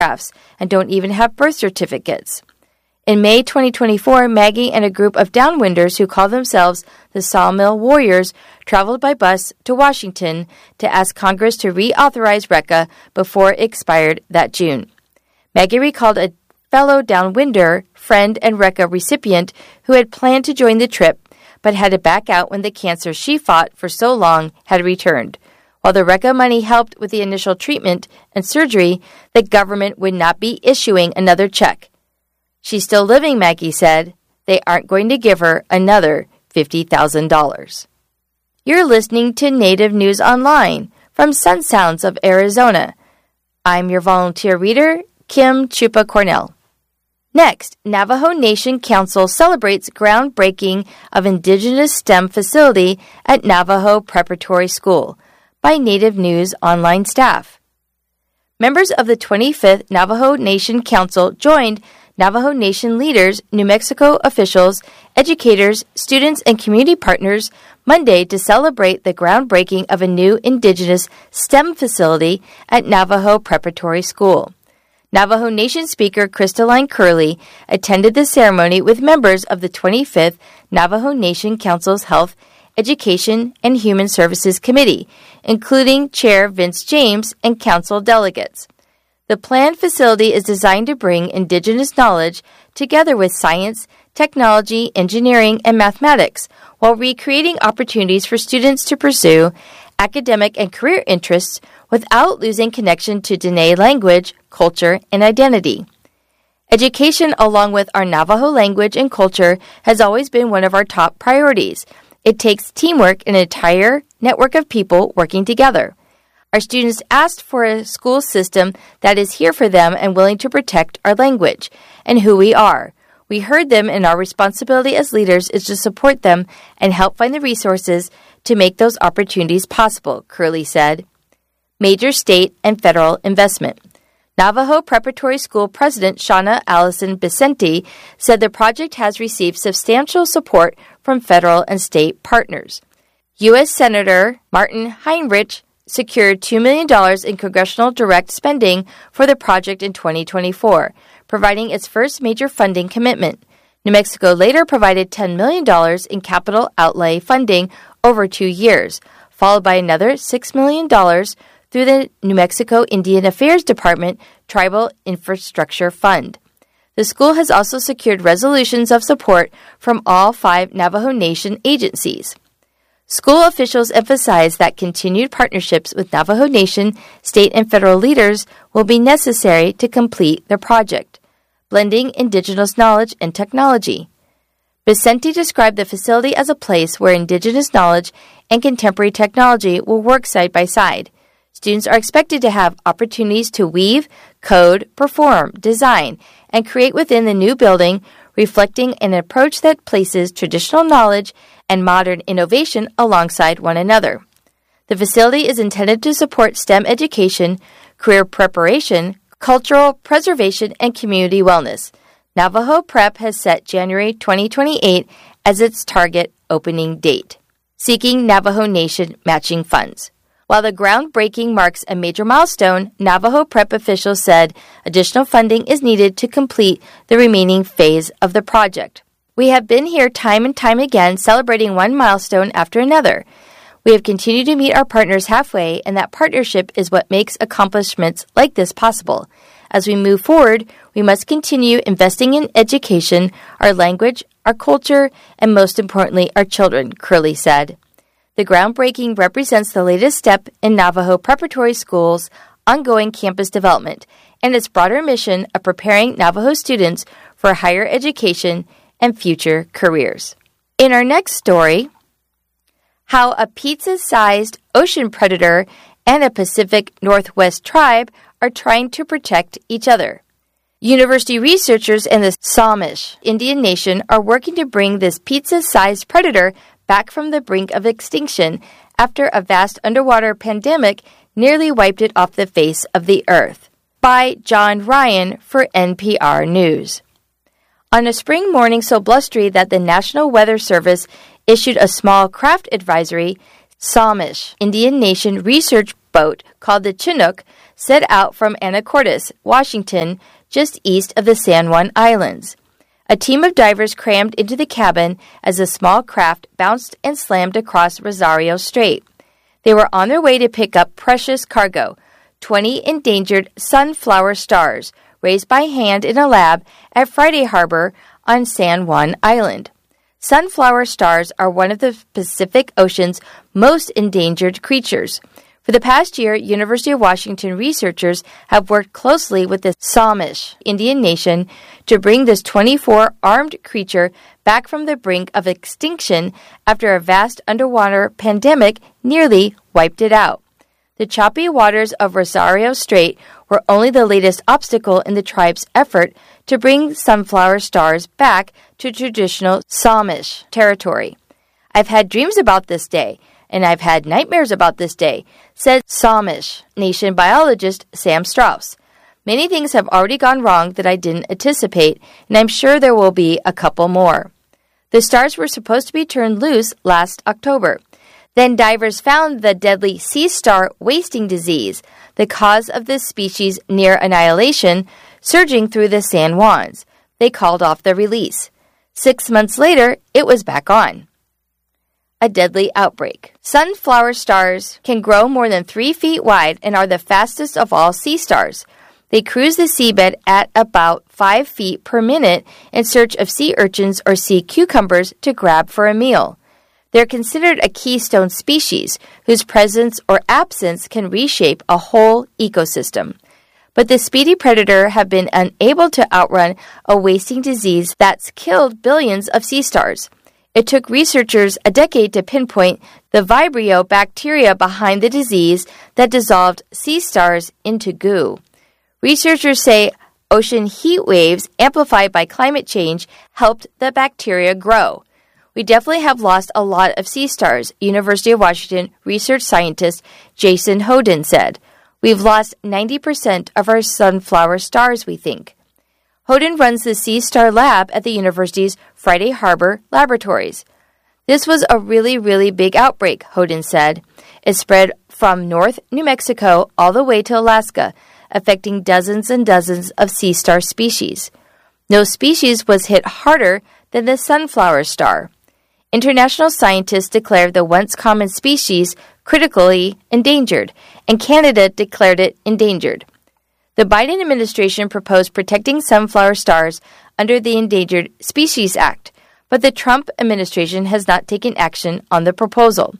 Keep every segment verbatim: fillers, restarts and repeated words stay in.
photographs and don't even have birth certificates. In May twenty twenty-four, Maggie and a group of downwinders who call themselves the Sawmill Warriors traveled by bus to Washington to ask Congress to reauthorize RECA before it expired that June. Maggie recalled a fellow downwinder, friend, and RECA recipient who had planned to join the trip but had to back out when the cancer she fought for so long had returned. While the RECA money helped with the initial treatment and surgery, the government would not be issuing another check. She's still living, Maggie said. They aren't going to give her another fifty thousand dollars. You're listening to Native News Online from Sun Sounds of Arizona. I'm your volunteer reader, Kim Chupa Cornell. Next, Navajo Nation Council celebrates groundbreaking of Indigenous STEM facility at Navajo Preparatory School by Native News Online staff. Members of the twenty-fifth Navajo Nation Council joined Navajo Nation leaders, New Mexico officials, educators, students, and community partners Monday to celebrate the groundbreaking of a new Indigenous STEM facility at Navajo Preparatory School. Navajo Nation Speaker Crystalline Curley attended the ceremony with members of the twenty-fifth Navajo Nation Council's Health, Education, and Human Services Committee, including Chair Vince James and council delegates. The planned facility is designed to bring Indigenous knowledge together with science, technology, engineering, and mathematics, while recreating opportunities for students to pursue academic and career interests without losing connection to Dene language, culture, and identity. Education, along with our Navajo language and culture, has always been one of our top priorities. It takes teamwork and an entire network of people working together. Our students asked for a school system that is here for them and willing to protect our language and who we are. We heard them, and our responsibility as leaders is to support them and help find the resources to make those opportunities possible, Curley said. Major state and federal investment. Navajo Preparatory School President Shauna Allison Vicente said the project has received substantial support from federal and state partners. U S Senator Martin Heinrich secured two million dollars in congressional direct spending for the project in twenty twenty-four, providing its first major funding commitment. New Mexico later provided ten million dollars in capital outlay funding over two years, followed by another six million dollars through the New Mexico Indian Affairs Department Tribal Infrastructure Fund. The school has also secured resolutions of support from all five Navajo Nation agencies. School officials emphasize that continued partnerships with Navajo Nation, state, and federal leaders will be necessary to complete the project, blending Indigenous knowledge and technology. Vicente described the facility as a place where Indigenous knowledge and contemporary technology will work side by side. Students are expected to have opportunities to weave, code, perform, design, and create within the new building, reflecting an approach that places traditional knowledge and modern innovation alongside one another. The facility is intended to support STEM education, career preparation, cultural preservation, and community wellness. Navajo Prep has set January twenty twenty-eight as its target opening date, seeking Navajo Nation matching funds. While the groundbreaking marks a major milestone, Navajo Prep officials said additional funding is needed to complete the remaining phase of the project. We have been here time and time again, celebrating one milestone after another. We have continued to meet our partners halfway, and that partnership is what makes accomplishments like this possible. As we move forward, we must continue investing in education, our language, our culture, and most importantly, our children, Curley said. The groundbreaking represents the latest step in Navajo Preparatory School's ongoing campus development and its broader mission of preparing Navajo students for higher education and future careers. In our next story, how a pizza-sized ocean predator and a Pacific Northwest tribe are trying to protect each other. University researchers in the Samish Indian Nation are working to bring this pizza-sized predator back from the brink of extinction after a vast underwater pandemic nearly wiped it off the face of the earth. By John Ryan for N P R News. On a spring morning so blustery that the National Weather Service issued a small craft advisory, Samish Indian Nation research boat called the Chinook set out from Anacortes, Washington, just east of the San Juan Islands. A team of divers crammed into the cabin as a small craft bounced and slammed across Rosario Strait. They were on their way to pick up precious cargo, twenty endangered sunflower stars, raised by hand in a lab at Friday Harbor on San Juan Island. Sunflower stars are one of the Pacific Ocean's most endangered creatures. For the past year, University of Washington researchers have worked closely with the Samish Indian nation to bring this twenty-four armed creature back from the brink of extinction after a vast underwater pandemic nearly wiped it out. The choppy waters of Rosario Strait were only the latest obstacle in the tribe's effort to bring sunflower stars back to traditional Samish territory. "I've had dreams about this day, and I've had nightmares about this day," said Samish Nation biologist Sam Strauss. "Many things have already gone wrong that I didn't anticipate, and I'm sure there will be a couple more." The stars were supposed to be turned loose last October. Then divers found the deadly sea star wasting disease, the cause of this species' near annihilation, surging through the San Juans. They called off the release. Six months later, it was back on. A deadly outbreak. Sunflower stars can grow more than three feet wide and are the fastest of all sea stars. They cruise the seabed at about five feet per minute in search of sea urchins or sea cucumbers to grab for a meal. They're considered a keystone species whose presence or absence can reshape a whole ecosystem. But the speedy predator have been unable to outrun a wasting disease that's killed billions of sea stars. It took researchers a decade to pinpoint the Vibrio bacteria behind the disease that dissolved sea stars into goo. Researchers say ocean heat waves amplified by climate change helped the bacteria grow. "We definitely have lost a lot of sea stars," University of Washington research scientist Jason Hoden said. "We've lost ninety percent of our sunflower stars, we think." Hoden runs the Sea Star Lab at the university's Friday Harbor laboratories. "This was a really, really big outbreak," Hoden said. "It spread from North New Mexico all the way to Alaska, affecting dozens and dozens of sea star species. No species was hit harder than the sunflower star. International scientists declared the once common species critically endangered, and Canada declared it endangered. The Biden administration proposed protecting sunflower stars under the Endangered Species Act, but the Trump administration has not taken action on the proposal.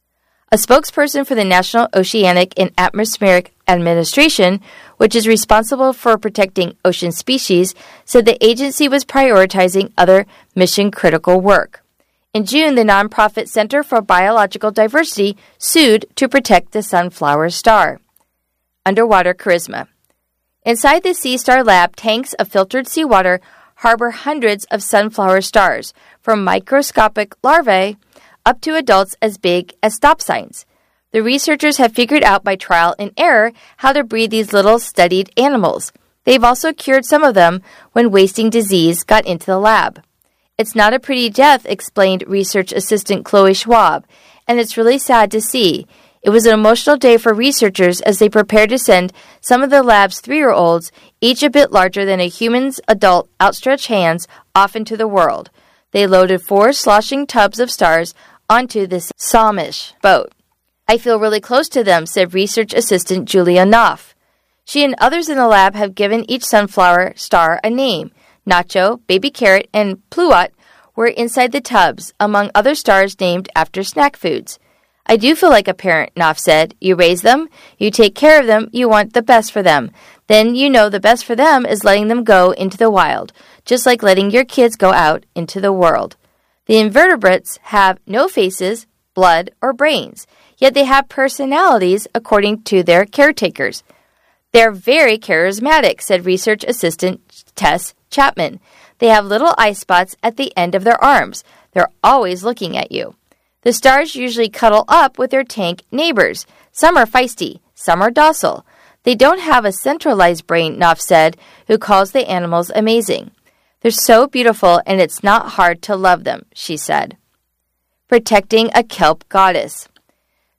A spokesperson for the National Oceanic and Atmospheric Administration, which is responsible for protecting ocean species, said the agency was prioritizing other mission-critical work. In June, the nonprofit Center for Biological Diversity sued to protect the sunflower star. Underwater charisma. Inside the Sea Star Lab, tanks of filtered seawater harbor hundreds of sunflower stars, from microscopic larvae up to adults as big as stop signs. The researchers have figured out by trial and error how to breed these little studied animals. They've also cured some of them when wasting disease got into the lab. "It's not a pretty death," explained research assistant Chloe Schwab, "and it's really sad to see. It was an emotional day for researchers as they prepared to send some of the lab's three-year-olds, each a bit larger than a human's adult outstretched hands, off into the world. They loaded four sloshing tubs of stars onto this Samish boat. I feel really close to them," said research assistant Julia Knopf. She and others in the lab have given each sunflower star a name. Nacho, Baby Carrot, and Pluot were inside the tubs, among other stars named after snack foods. "I do feel like a parent," Knopf said. "You raise them, you take care of them, you want the best for them. Then you know the best for them is letting them go into the wild, just like letting your kids go out into the world." The invertebrates have no faces, blood, or brains, yet they have personalities according to their caretakers. "They're very charismatic," said research assistant Tess Chapman. "They have little eye spots at the end of their arms. They're always looking at you." The stars usually cuddle up with their tank neighbors. Some are feisty, some are docile. They don't have a centralized brain, Knopf said, who calls the animals amazing. "They're so beautiful, and it's not hard to love them," she said. Protecting a kelp goddess.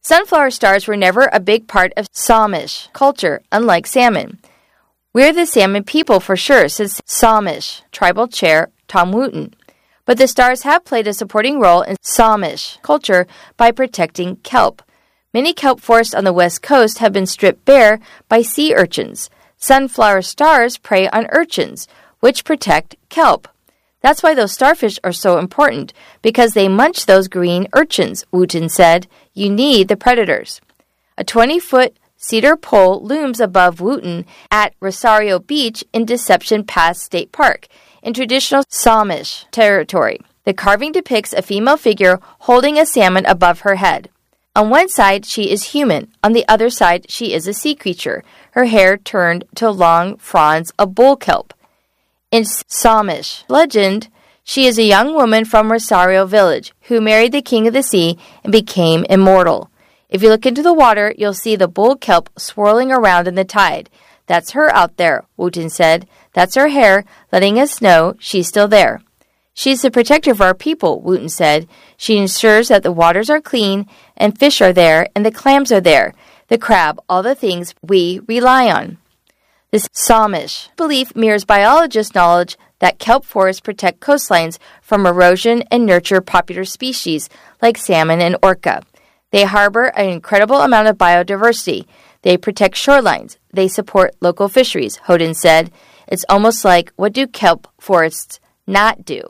Sunflower stars were never a big part of Samish culture, unlike salmon. We're the salmon people for sure, says Samish tribal chair Tom Wooten. But the stars have played a supporting role in Samish culture by protecting kelp. Many kelp forests on the west coast have been stripped bare by sea urchins. Sunflower stars prey on urchins, which protect kelp. That's why those starfish are so important, because they munch those green urchins, Wooten said. You need the predators. A twenty-foot cedar pole looms above Wooten at Rosario Beach in Deception Pass State Park, in traditional Samish territory. The carving depicts a female figure holding a salmon above her head. On one side, she is human. On the other side, she is a sea creature, her hair turned to long fronds of bull kelp. In Samish legend, she is a young woman from Rosario Village who married the king of the sea and became immortal. If you look into the water, you'll see the bull kelp swirling around in the tide. That's her out there, Wooten said. That's her hair, letting us know she's still there. She's the protector of our people, Wooten said. She ensures that the waters are clean and fish are there and the clams are there, the crab, all the things we rely on. This Samish belief mirrors biologists' knowledge that kelp forests protect coastlines from erosion and nurture popular species like salmon and orca. They harbor an incredible amount of biodiversity. They protect shorelines. They support local fisheries, Wooten said. It's almost like, what do kelp forests not do?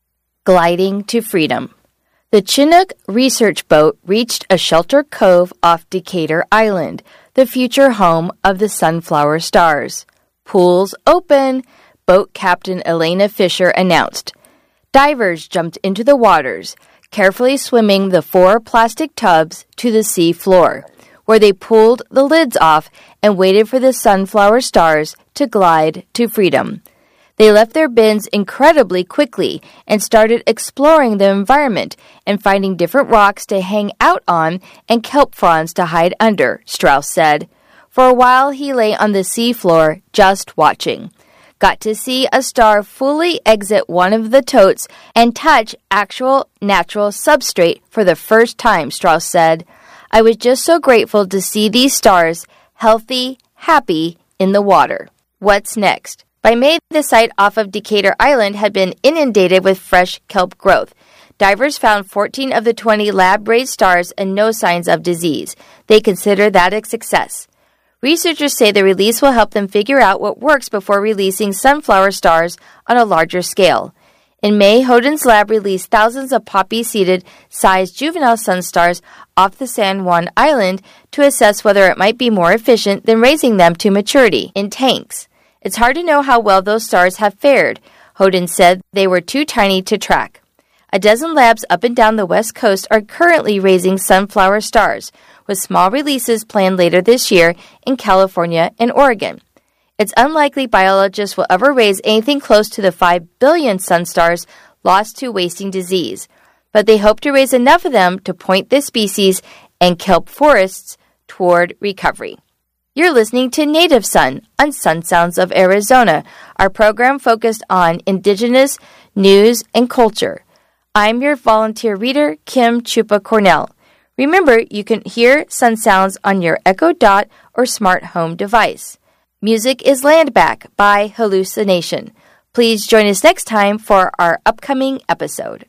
Gliding to freedom. The Chinook research boat reached a sheltered cove off Decatur Island, the future home of the sunflower stars. Pools open, boat captain Elena Fisher announced. Divers jumped into the waters, carefully swimming the four plastic tubs to the sea floor, where they pulled the lids off and waited for the sunflower stars to glide to freedom. They left their bins incredibly quickly and started exploring the environment and finding different rocks to hang out on and kelp fronds to hide under, Strauss said. For a while, he lay on the seafloor just watching. Got to see a star fully exit one of the totes and touch actual natural substrate for the first time, Strauss said. I was just so grateful to see these stars healthy, happy in the water. What's next? By May, the site off of Decatur Island had been inundated with fresh kelp growth. Divers found fourteen of the twenty lab-raised stars and no signs of disease. They consider that a success. Researchers say the release will help them figure out what works before releasing sunflower stars on a larger scale. In May, Wooten's lab released thousands of poppy-seeded sized juvenile sunstars off the San Juan Island to assess whether it might be more efficient than raising them to maturity in tanks. It's hard to know how well those stars have fared, Wooten said. They were too tiny to track. A dozen labs up and down the West Coast are currently raising sunflower stars, with small releases planned later this year in California and Oregon. It's unlikely biologists will ever raise anything close to the five billion sunstars lost to wasting disease, but they hope to raise enough of them to point this species and kelp forests toward recovery. You're listening to Native Sun on Sun Sounds of Arizona, our program focused on indigenous news and culture. I'm your volunteer reader, Kim Chupa Cornell. Remember, you can hear Sun Sounds on your Echo Dot or smart home device. Music is Land Back by Hallucination. Please join us next time for our upcoming episode.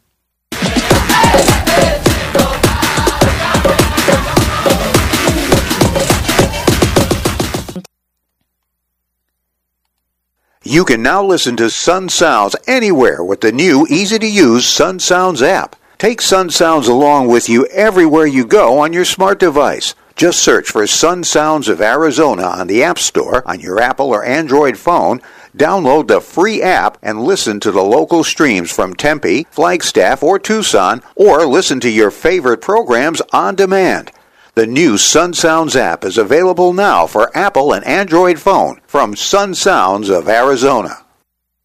You can now listen to Sun Sounds anywhere with the new, easy-to-use Sun Sounds app. Take Sun Sounds along with you everywhere you go on your smart device. Just search for Sun Sounds of Arizona on the App Store on your Apple or Android phone, download the free app, and listen to the local streams from Tempe, Flagstaff, or Tucson, or listen to your favorite programs on demand. The new Sun Sounds app is available now for Apple and Android phone from Sun Sounds of Arizona.